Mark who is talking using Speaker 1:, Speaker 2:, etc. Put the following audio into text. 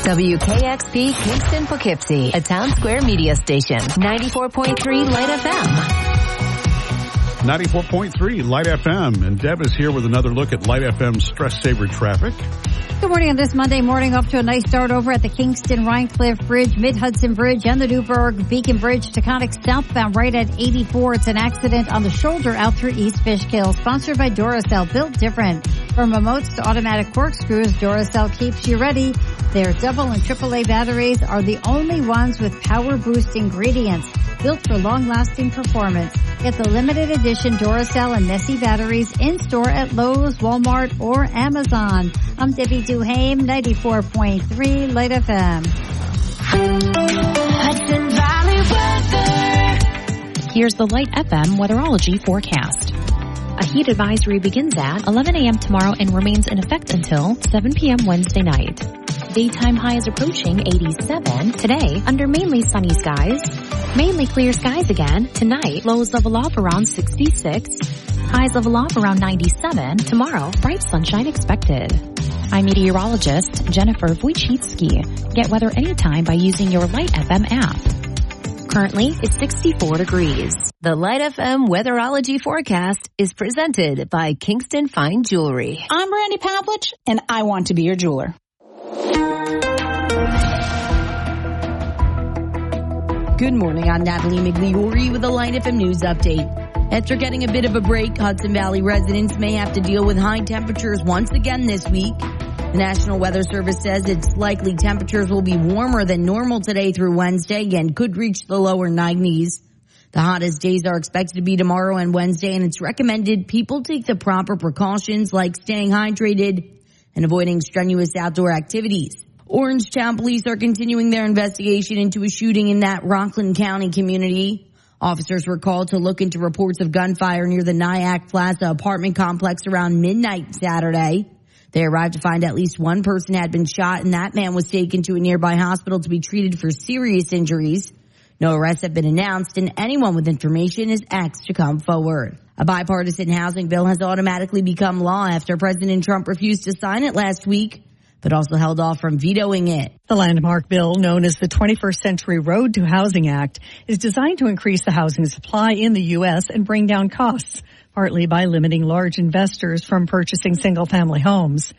Speaker 1: WKXP Kingston Poughkeepsie, a Town Square media station. 94.3 Light FM.
Speaker 2: 94.3 Light FM. And Deb is here with another look at Light FM stress saver traffic.
Speaker 3: Good morning on this Monday morning. Off to a nice start over at the Kingston Rhinecliff Bridge, Mid-Hudson Bridge, and the Newburgh Beacon Bridge. Taconic southbound right at 84. It's an accident on the shoulder out through East Fishkill. Sponsored by Duracell, built different. From remotes to automatic corkscrews, Duracell keeps you ready. Their double and AAA batteries are the only ones with power boost ingredients built for long-lasting performance. Get the limited edition Duracell and Nessie batteries in-store at Lowe's, Walmart, or Amazon. I'm Debbie Duhame, 94.3 Light FM.
Speaker 4: Hudson Valley weather. Here's the Light FM weatherology forecast. A heat advisory begins at 11 a.m. tomorrow and remains in effect until 7 p.m. Wednesday night. Daytime high is approaching 87 today under mainly sunny skies. Mainly clear skies again. Tonight, lows level off around 66. Highs level off around 97. Tomorrow, bright sunshine expected. I'm meteorologist Jennifer Wojcicki. Get weather anytime by using your Light FM app. Currently, it's 64 degrees.
Speaker 1: The Light FM weatherology forecast is presented by Kingston Fine Jewelry.
Speaker 5: I'm Randy Pavlich, and I want to be your jeweler.
Speaker 6: Good morning, I'm Natalie Migliori with the Light FM News Update. After getting a bit of a break, Hudson Valley residents may have to deal with high temperatures once again this week. The National Weather Service says it's likely temperatures will be warmer than normal today through Wednesday and could reach the lower 90s. The hottest days are expected to be tomorrow and Wednesday, and it's recommended people take the proper precautions like staying hydrated and avoiding strenuous outdoor activities. Orangetown police are continuing their investigation into a shooting in that Rockland County community. Officers were called to look into reports of gunfire near the Nyack Plaza apartment complex around midnight Saturday. They arrived to find at least one person had been shot, and that man was taken to a nearby hospital to be treated for serious injuries. No arrests have been announced, and anyone with information is asked to come forward. A bipartisan housing bill has automatically become law after President Trump refused to sign it last week, but also held off from vetoing it.
Speaker 7: The landmark bill, known as the 21st Century Road to Housing Act, is designed to increase the housing supply in the U.S. and bring down costs, partly by limiting large investors from purchasing single-family homes.